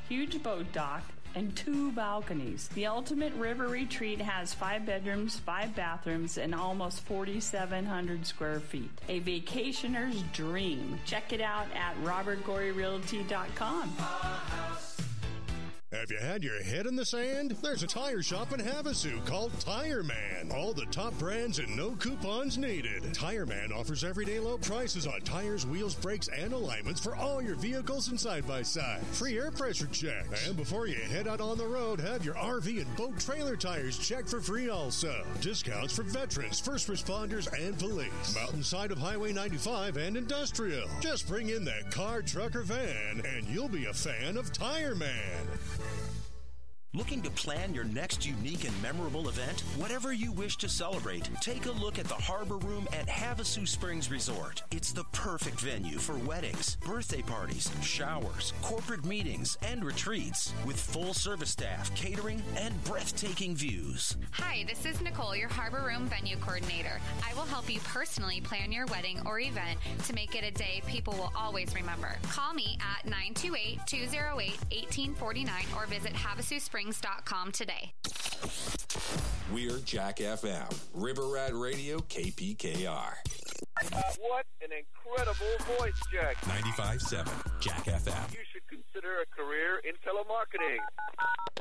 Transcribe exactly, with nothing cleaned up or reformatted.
huge boat dock, and two balconies. The Ultimate River Retreat has five bedrooms, five bathrooms, and almost forty-seven hundred square feet. A vacationer's dream. Check it out at robert gorey realty dot com. Have you had your head in the sand? There's a tire shop in Havasu called Tire Man. All the top brands and no coupons needed. Tire Man offers everyday low prices on tires, wheels, brakes, and alignments for all your vehicles and side-by-side. Free air pressure checks. And before you head out on the road, have your R V and boat trailer tires checked for free also. Discounts for veterans, first responders, and police. Mountainside of Highway ninety-five and Industrial. Just bring in that car, truck, or van, and you'll be a fan of Tire Man. Looking to plan your next unique and memorable event? Whatever you wish to celebrate, take a look at the Harbor Room at Havasu Springs Resort. It's the perfect venue for weddings, birthday parties, showers, corporate meetings, and retreats with full service staff, catering, and breathtaking views. Hi, this is Nicole, your Harbor Room venue coordinator. I will help you personally plan your wedding or event to make it a day people will always remember. Call me at nine two eight, two oh eight, one eight four nine or visit havasu springs dot com today. We're Jack F M, River Rat Radio, K P K R. Uh, what an incredible voice, Jack. ninety-five point seven, Jack F M. You should consider a career in telemarketing.